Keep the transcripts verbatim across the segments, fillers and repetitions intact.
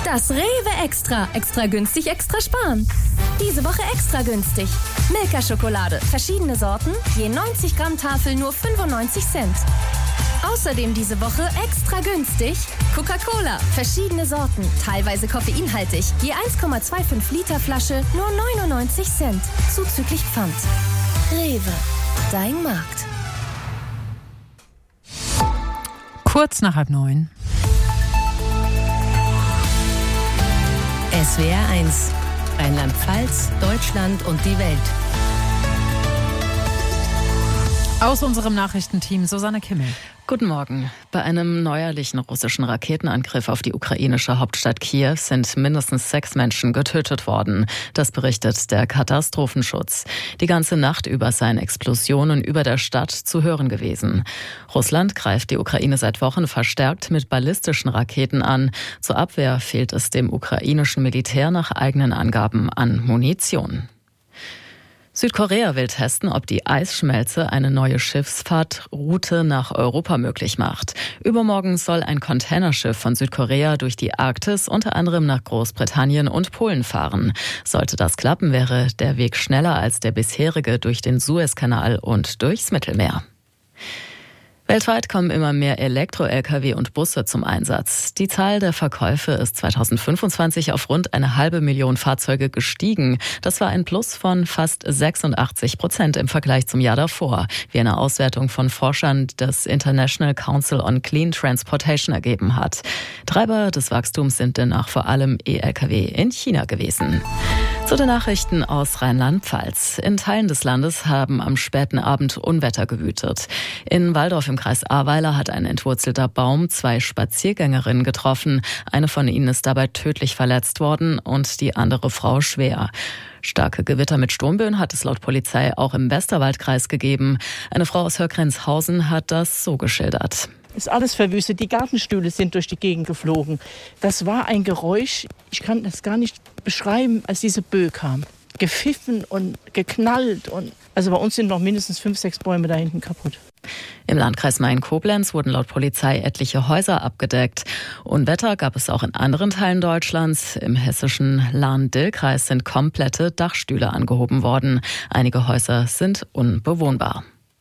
Das Rewe Extra. Extra günstig, extra sparen. Diese Woche extra günstig. Milka-Schokolade. Verschiedene Sorten. Je neunzig Gramm Tafel nur fünfundneunzig Cent. Außerdem diese Woche extra günstig. Coca-Cola. Verschiedene Sorten. Teilweise koffeinhaltig. Je eins Komma fünfundzwanzig Liter Flasche nur neunundneunzig Cent. Zuzüglich Pfand. Rewe. Dein Markt. Kurz nach halb neun. S W R eins. Rheinland-Pfalz, Deutschland und die Welt. Aus unserem Nachrichtenteam Susanne Kimmel. Guten Morgen. Bei einem neuerlichen russischen Raketenangriff auf die ukrainische Hauptstadt Kiew sind mindestens sechs Menschen getötet worden. Das berichtet der Katastrophenschutz. Die ganze Nacht über seien Explosionen über der Stadt zu hören gewesen. Russland greift die Ukraine seit Wochen verstärkt mit ballistischen Raketen an. Zur Abwehr fehlt es dem ukrainischen Militär nach eigenen Angaben an Munition. Südkorea will testen, ob die Eisschmelze eine neue Schiffsfahrtroute nach Europa möglich macht. Übermorgen soll ein Containerschiff von Südkorea durch die Arktis unter anderem nach Großbritannien und Polen fahren. Sollte das klappen, wäre der Weg schneller als der bisherige durch den Suezkanal und durchs Mittelmeer. Weltweit kommen immer mehr Elektro-L K W und Busse zum Einsatz. Die Zahl der Verkäufe ist zweitausendfünfundzwanzig auf rund eine halbe Million Fahrzeuge gestiegen. Das war ein Plus von fast sechsundachtzig Prozent im Vergleich zum Jahr davor, wie eine Auswertung von Forschern des International Council on Clean Transportation ergeben hat. Treiber des Wachstums sind demnach vor allem E L K W in China gewesen. Zu den Nachrichten aus Rheinland-Pfalz. In Teilen des Landes haben am späten Abend Unwetter gewütet. In Walldorf im Kreis Ahrweiler hat ein entwurzelter Baum zwei Spaziergängerinnen getroffen. Eine von ihnen ist dabei tödlich verletzt worden und die andere Frau schwer. Starke Gewitter mit Sturmböen hat es laut Polizei auch im Westerwaldkreis gegeben. Eine Frau aus Hörgrenzhausen hat das so geschildert. Ist alles verwüstet. Die Gartenstühle sind durch die Gegend geflogen. Das war ein Geräusch, ich kann das gar nicht beschreiben, als diese Böe kam. Gepfiffen und geknallt. Und also bei uns sind noch mindestens fünf, sechs Bäume da hinten kaputt. Im Landkreis Main-Koblenz wurden laut Polizei etliche Häuser abgedeckt. Unwetter gab es auch in anderen Teilen Deutschlands. Im hessischen Lahn-Dill-Kreis sind komplette Dachstühle angehoben worden. Einige Häuser sind unbewohnbar.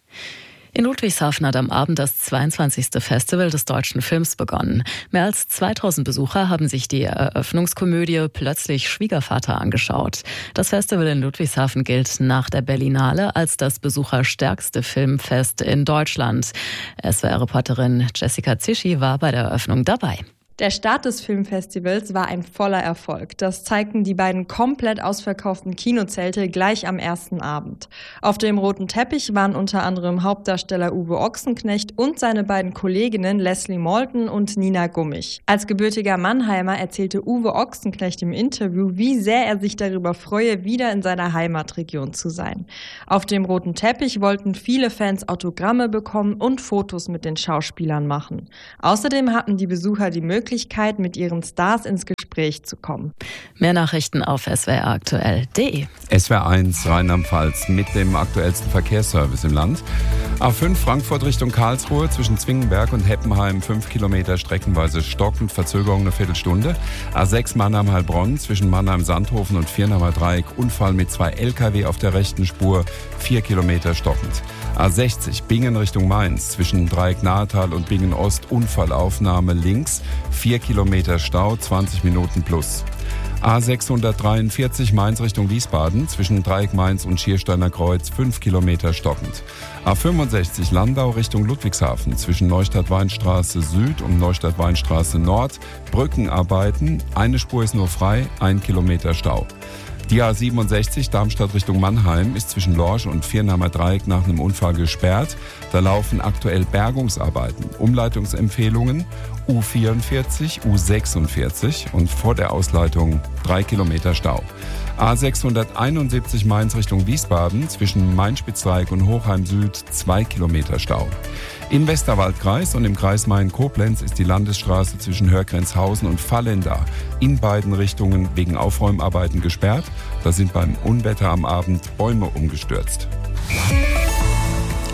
In Ludwigshafen hat am Abend das zweiundzwanzigste Festival des deutschen Films begonnen. Mehr als zweitausend Besucher haben sich die Eröffnungskomödie Plötzlich Schwiegervater angeschaut. Das Festival in Ludwigshafen gilt nach der Berlinale als das besucherstärkste Filmfest in Deutschland. S W R-Reporterin Jessica Zischi war bei der Eröffnung dabei. Der Start des Filmfestivals war ein voller Erfolg. Das zeigten die beiden komplett ausverkauften Kinozelte gleich am ersten Abend. Auf dem roten Teppich waren unter anderem Hauptdarsteller Uwe Ochsenknecht und seine beiden Kolleginnen Leslie Malton und Nina Gummich. Als gebürtiger Mannheimer erzählte Uwe Ochsenknecht im Interview, wie sehr er sich darüber freue, wieder in seiner Heimatregion zu sein. Auf dem roten Teppich wollten viele Fans Autogramme bekommen und Fotos mit den Schauspielern machen. Außerdem hatten die Besucher die Möglichkeit, Möglichkeit, mit ihren Stars ins Gespräch zu kommen. Mehr Nachrichten auf s w r aktuell punkt d e. S W R eins Rheinland-Pfalz mit dem aktuellsten Verkehrsservice im Land. A fünf Frankfurt Richtung Karlsruhe zwischen Zwingenberg und Heppenheim fünf Kilometer streckenweise stockend, Verzögerung eine Viertelstunde. A sechs Mannheim-Heilbronn zwischen Mannheim-Sandhofen und Viernheimer Dreieck Unfall mit zwei L K W auf der rechten Spur, vier Kilometer stockend. A sechzig Bingen Richtung Mainz zwischen Dreieck-Nahetal und Bingen-Ost Unfallaufnahme links, vier Kilometer Stau, zwanzig Minuten plus. A sechshundertdreiundvierzig Mainz Richtung Wiesbaden zwischen Dreieck Mainz und Schiersteiner Kreuz fünf Kilometer stockend. A fünfundsechzig Landau Richtung Ludwigshafen zwischen Neustadt-Weinstraße Süd und Neustadt-Weinstraße Nord Brückenarbeiten, eine Spur ist nur frei, ein Kilometer Stau. Die A siebenundsechzig Darmstadt Richtung Mannheim ist zwischen Lorsch und Viernheimer Dreieck nach einem Unfall gesperrt. Da laufen aktuell Bergungsarbeiten. Umleitungsempfehlungen U vierundvierzig, U sechsundvierzig und vor der Ausleitung drei Kilometer Stau. A sechshunderteinundsiebzig Mainz Richtung Wiesbaden zwischen Main-Spitz-Dreieck und Hochheim Süd zwei Kilometer Stau. Im Westerwaldkreis und im Kreis Main-Koblenz ist die Landesstraße zwischen Hörgrenzhausen und Vallenda in beiden Richtungen wegen Aufräumarbeiten gesperrt. Da sind beim Unwetter am Abend Bäume umgestürzt.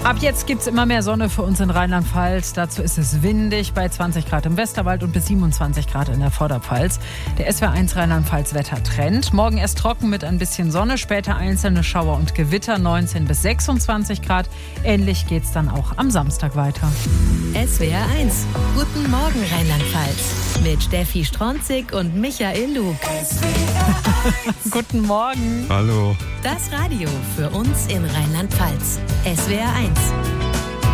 Ab jetzt gibt es immer mehr Sonne für uns in Rheinland-Pfalz. Dazu ist es windig bei zwanzig Grad im Westerwald und bis siebenundzwanzig Grad in der Vorderpfalz. Der S W R eins Rheinland-Pfalz-Wettertrend. Morgen erst trocken mit ein bisschen Sonne, später einzelne Schauer und Gewitter, neunzehn bis sechsundzwanzig Grad. Ähnlich geht es dann auch am Samstag weiter. S W R eins. Guten Morgen Rheinland-Pfalz. Mit Steffi Stronzig und Michael Lug. Guten Morgen. Hallo. Das Radio für uns in Rheinland-Pfalz. S W R eins.